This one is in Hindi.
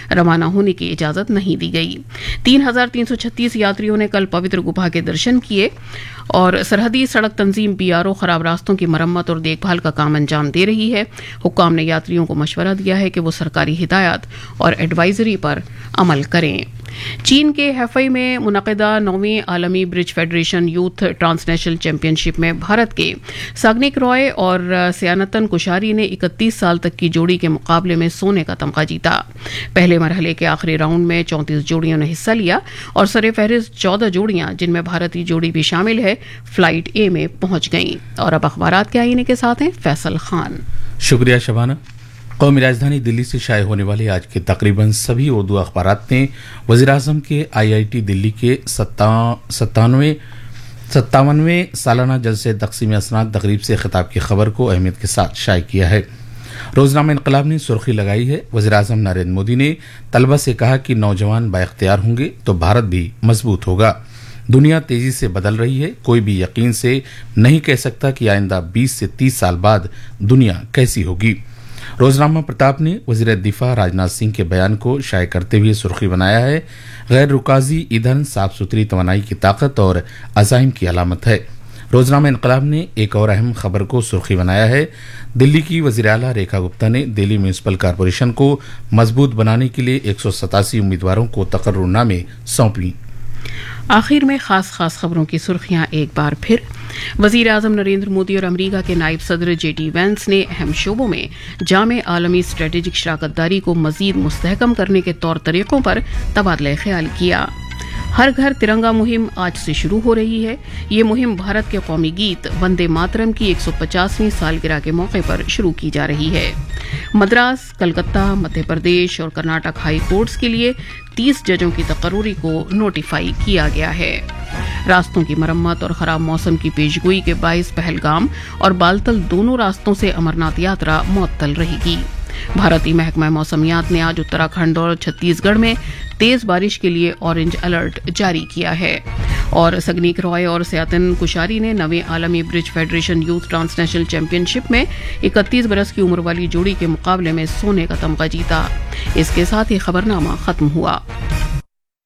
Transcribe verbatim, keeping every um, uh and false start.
रवाना होने की इजाजत नहीं दी गई। तीन हजार तीन सौ छत्तीस यात्रियों ने कल पवित्र गुफा के दर्शन किए और सरहदी सड़क तंजीम बीआरओ खराब रास्तों की मरम्मत और देखभाल का काम अंजाम दे रही है। हुक्काम ने यात्रियों को मशवरा दिया है कि वो सरकारी हिदायत और एडवाइजरी पर अमल करें। चीन के हैफई में मुनक़िदा नौवीं आलमी bridge federation youth transnational championship में भारत के साग्निक रॉय और सयानतन कुशारी ने इकतीस साल तक की जोड़ी के मुकाबले में सोने का तमगा जीता। पहले मरहले के आखिरी राउंड में चौंतीस जोड़ियों ने हिस्सा लिया और सरे-फहरिस्त चौदह जोड़ियां, जिनमें भारतीय जोड़ी भी शामिल है, फ्लाइट ए में पहुंच गईं। और अब अखबारात के आईने के साथ हैं फैसल खान। शुक्रिया शबाना। कौमी राजधानी दिल्ली से शाये होने वाले आज के तकरीबन सभी उर्दू अखबारात ने वज़ीर-ए-आज़म के आईआईटी दिल्ली के सत्तानवे सत्तावनवें सालाना जलसे तक़सीम असनाद तकरीब से खिताब की खबर को अहमियत के साथ शाये किया है। रोजनामा इनकलाब ने सुर्खी लगाई है, वज़ीर-ए-आज़म नरेंद्र मोदी ने तलबा से कहा कि नौजवान बाइख्तियार होंगे तो भारत भी मजबूत होगा। दुनिया तेजी से बदल रही है, कोई भी यकीन से नहीं कह सकता कि आइंदा बीस से तीस साल बाद दुनिया कैसी होगी। रोजनामा प्रताप ने वज़ीर दिफा राजनाथ सिंह के बयान को शाये करते हुए सुर्खी बनाया है, गैर रुकाजी ईंधन साफ सुथरी तवानाई की ताकत और अज़ाइम की अलामत है। रोजनामा इनकलाब ने एक और अहम खबर को सुर्खी बनाया है, दिल्ली की वज़ीर आला रेखा गुप्ता ने दिल्ली म्यूनिसिपल कॉरपोरेशन को मजबूत बनाने के लिए एक सौ सतासी उम्मीदवारों को तकर्रुरनामे सौंपी। आखिर में खास खास खबरों की सुर्खियां एक बार फिर। वज़ीर आज़म नरेंद्र मोदी और अमेरिका के नायब सदर जे डी वैंस ने अहम शोबों में जामे आलमी स्ट्रेटेजिक शराकतदारी को मजीद मुस्तहकम करने के तौर तरीकों पर तबादला ख्याल किया। हर घर तिरंगा मुहिम आज से शुरू हो रही है। ये मुहिम भारत के कौमी गीत वंदे मातरम की एक सौ पचासवीं सालगिरह के मौके पर शुरू की जा रही है। मद्रास, कलकत्ता, मध्य प्रदेश और कर्नाटक हाई कोर्ट्स के लिए तीस जजों की तकर्रुरी को नोटिफाई किया गया है। रास्तों की मरम्मत और खराब मौसम की पेशगोई के बाइस पहलगाम और बालतल दोनों रास्तों से अमरनाथ यात्रा मुअत्तल रहेगी। भारतीय महकमा मौसमियात ने आज उत्तराखंड और छत्तीसगढ़ में तेज बारिश के लिए ऑरेंज अलर्ट जारी किया है। और सगनीक रॉय और सयातन कुशारी ने नवे आलमी bridge federation youth transnational championship में इकतीस बरस की उम्र वाली जोड़ी के मुकाबले में सोने का तमगा जीता। इसके साथ ही खबरनामा खत्म हुआ।